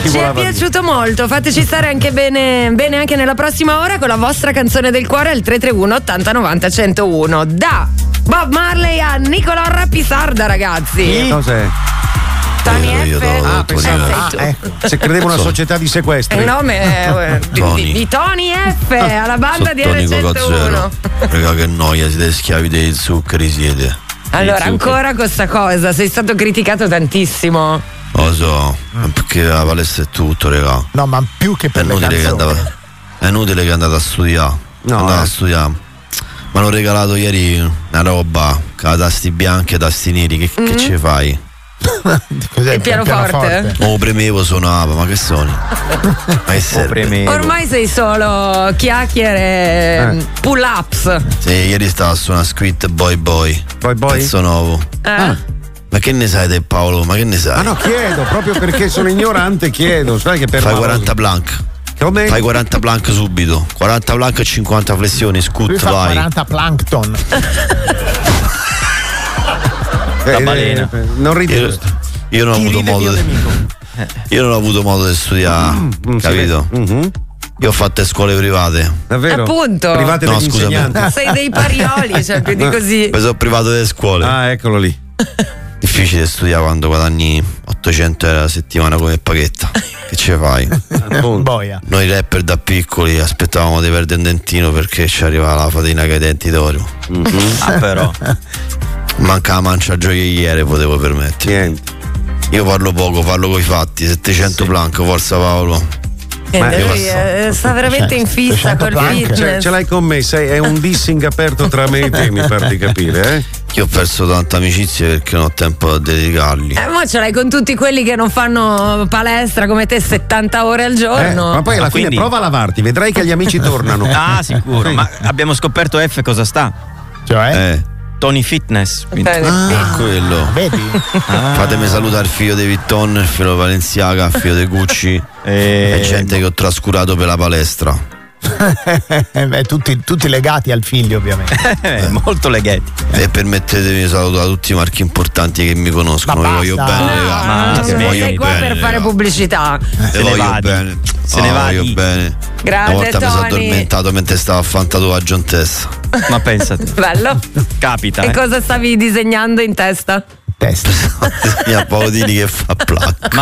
Ci è piaciuto molto, fateci stare anche bene anche nella prossima ora con la vostra canzone del cuore al 331 80 90 101. Da Bob Marley a Nicolò Rapisarda, ragazzi. Cos'è? Tony F. Pensavo. Se credevo una società di sequestri. Il nome di Tony F alla banda di R101. Raga, che noia, siete schiavi dei zuccheri, siete. Allora, ancora questa cosa, sei stato criticato tantissimo. Lo so, perché la palestra è tutto, raga. No, ma più che per le canzoni. È inutile che andate a studiare. Andate a studiare. Mi hanno regalato ieri una roba con tasti bianchi e tasti neri. Che ce fai? Cos'è il pianoforte? Premevo, suonava, ma che suoni? Ma che serve? Ormai sei solo chiacchiere, pull ups. Sì, ieri stavo a suonare Squid Boy. Pezzo nuovo. Ma che ne sai te, Paolo? Ma che ne sai? Ah no, chiedo, proprio perché sono ignorante, chiedo. Sai che per fai 40 plank. Come? Fai 40 plank subito. 40 plank e 50 flessioni, scut, vai. 40 plankton. La balena. Non ridi. Io non ho avuto modo io non ho avuto modo di studiare, capito? Io ho fatto scuole private. Davvero? Appunto. Private degli insegnanti. Sei dei parioli, cioè più di così. Sono privato delle scuole. Ah, eccolo lì. Difficile studiare quando guadagni 800 euro a settimana come paghetta. Che ce fai? Boia. Noi rapper da piccoli aspettavamo di perdere un dentino perché ci arrivava la fatina con i denti d'oro. Però manca la mancia gioielliere, potevo permettere. Niente. Io parlo poco, parlo coi fatti. 700 plank, forza Paolo. Lui sta veramente in fissa col fitness. Ce l'hai con me, è un dissing aperto tra me e te, mi par di capire, eh? Io ho perso tante amicizie perché non ho tempo da dedicarli. Ma ce l'hai con tutti quelli che non fanno palestra come te 70 ore al giorno. Ma poi alla fine prova a lavarti, vedrai che gli amici tornano. Ah, sicuro. Ma abbiamo scoperto F cosa sta? Cioè? Tony Fitness. Quello. Vedi? Fatemi salutare il figlio di Vitton, il figlio di Balenciaga, il figlio di Gucci e gente che ho trascurato per la palestra. Tutti legati al figlio, ovviamente. Molto legati. E permettetemi di salutare tutti i marchi importanti che mi conoscono. Vi voglio bene, ragazzi. Sei qua per fare pubblicità. Se voglio bene. Se ne va bene. Grande una volta Tony. mi sono addormentato mentre stavo a fare un tatuaggio in testa. Ma pensate. Bello. Capita. E cosa stavi disegnando in testa? Testa. Mia Paolini che fa plac.